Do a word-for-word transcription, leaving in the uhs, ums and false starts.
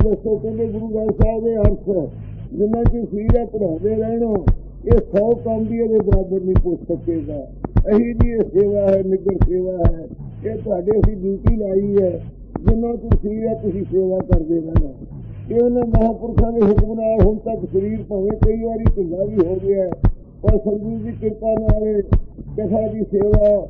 ਦੱਸੋ। ਕਹਿੰਦੇ ਗੁਰੂ ਗ੍ਰੰਥ ਸਾਹਿਬ ਦੇ ਅਰਥ ਜਿੰਨਾ ਚਿਰ ਸਰੀਰ ਪੜ੍ਹਾਉਂਦੇ ਰਹਿਣਾ ਇਹ ਸੌ ਕੰਮ ਵੀ ਇਹਦੇ ਬਰਾਬਰ ਨਹੀਂ ਪੁੱਛ ਸਕੇਗਾ। ਇਹੀ ਜੀ ਇਹ ਸੇਵਾ ਹੈ, ਨਿੱਗਰ ਸੇਵਾ ਹੈ। ਇਹ ਤੁਹਾਡੇ ਅਸੀਂ ਡਿਊਟੀ ਲਾਈ ਹੈ। ਜਿੰਨਾ ਚਿਰ ਸਰੀਰ ਤੁਸੀਂ ਸੇਵਾ ਕਰਦੇ ਰਹਿਣਾ। ਇਹ ਉਹਨਾਂ ਮਹਾਂਪੁਰਖਾਂ ਦੇ ਹੁਕਮ ਨਾਲ ਹੁਣ ਤੱਕ ਸਰੀਰ ਭਾਵੇਂ ਕਈ ਵਾਰੀ ਢਿੱਲਾ ਵੀ ਹੋ ਗਿਆ, ਪਰ ਸੰਗਤ ਦੀ ਕਿਰਪਾ ਨਾਲ ਕਥਾ ਦੀ ਸੇਵਾ